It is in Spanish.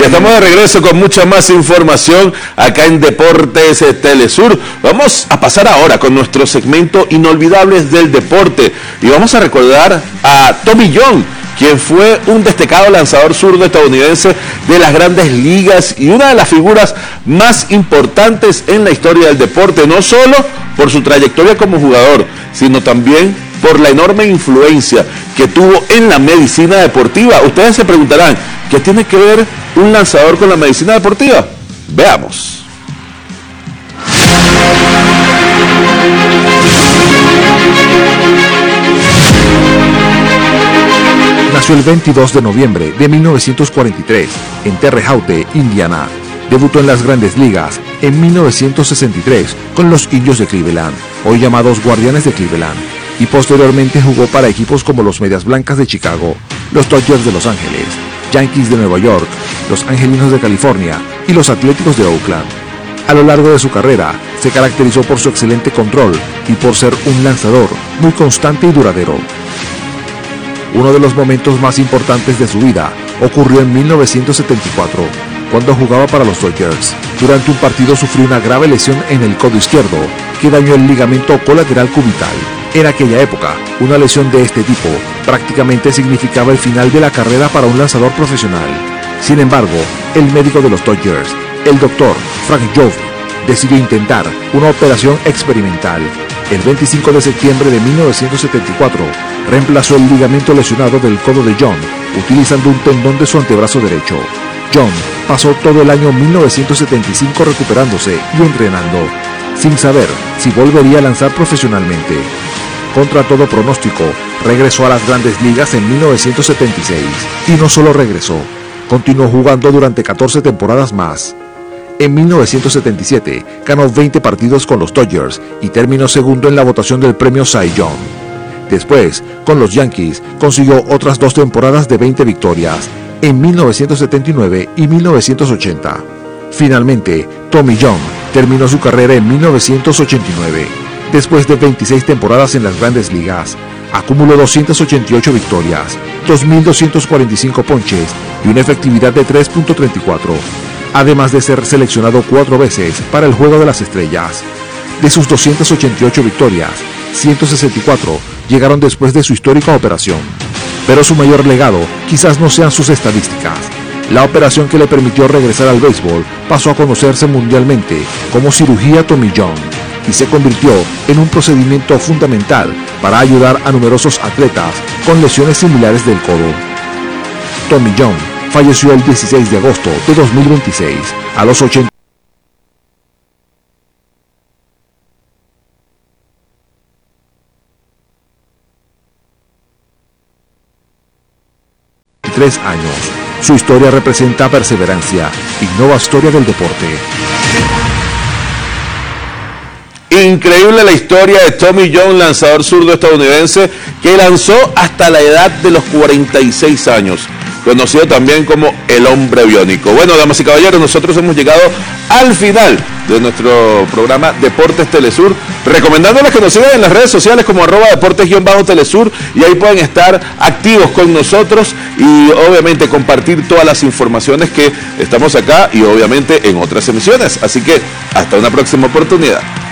Ya estamos de regreso con mucha más información acá en Deportes Telesur. Vamos a pasar ahora con nuestro segmento Inolvidables del Deporte y vamos a recordar a Tommy John, quien fue un destacado lanzador zurdo estadounidense de las grandes ligas y una de las figuras más importantes en la historia del deporte, no solo por su trayectoria como jugador, sino también por la enorme influencia que tuvo en la medicina deportiva. Ustedes se preguntarán, ¿qué tiene que ver un lanzador con la medicina deportiva? Veamos. Nació el 22 de noviembre de 1943 en Terre Haute, Indiana. Debutó en las Grandes Ligas en 1963 con los Indios de Cleveland, hoy llamados Guardianes de Cleveland, y posteriormente jugó para equipos como los Medias Blancas de Chicago, los Dodgers de Los Ángeles, Yankees de Nueva York, los Angelinos de California y los Atléticos de Oakland. A lo largo de su carrera, se caracterizó por su excelente control y por ser un lanzador muy constante y duradero. Uno de los momentos más importantes de su vida ocurrió en 1974, cuando jugaba para los Dodgers. Durante un partido sufrió una grave lesión en el codo izquierdo que dañó el ligamento colateral cubital. En aquella época, una lesión de este tipo prácticamente significaba el final de la carrera para un lanzador profesional. Sin embargo, el médico de los Dodgers, el doctor Frank Jovi, decidió intentar una operación experimental. El 25 de septiembre de 1974, reemplazó el ligamento lesionado del codo de John, utilizando un tendón de su antebrazo derecho. John pasó todo el año 1975 recuperándose y entrenando, sin saber si volvería a lanzar profesionalmente. Contra todo pronóstico, regresó a las Grandes Ligas en 1976, y no solo regresó, continuó jugando durante 14 temporadas más. En 1977 ganó 20 partidos con los Dodgers y terminó segundo en la votación del premio Cy Young. Después, con los Yankees, consiguió otras 2 temporadas de 20 victorias, en 1979 y 1980. Finalmente, Tommy John terminó su carrera en 1989. Después de 26 temporadas en las Grandes Ligas, acumuló 288 victorias, 2.245 ponches y una efectividad de 3.34, además de ser seleccionado 4 veces para el Juego de las Estrellas. De sus 288 victorias, 164 llegaron después de su histórica operación. Pero su mayor legado quizás no sean sus estadísticas. La operación que le permitió regresar al béisbol pasó a conocerse mundialmente como cirugía Tommy John y se convirtió en un procedimiento fundamental para ayudar a numerosos atletas con lesiones similares del codo. Tommy John falleció el 16 de agosto de 2026 a los 83 años. Su historia representa perseverancia y nueva historia del deporte. Increíble la historia de Tommy John, lanzador zurdo estadounidense que lanzó hasta la edad de los 46 años, conocido también como el hombre biónico. Bueno, damas y caballeros, nosotros hemos llegado al final de nuestro programa Deportes Telesur, recomendándoles que nos sigan en las redes sociales como @deportes_telesur, y ahí pueden estar activos con nosotros y obviamente compartir todas las informaciones que estamos acá y obviamente en otras emisiones. Así que hasta una próxima oportunidad.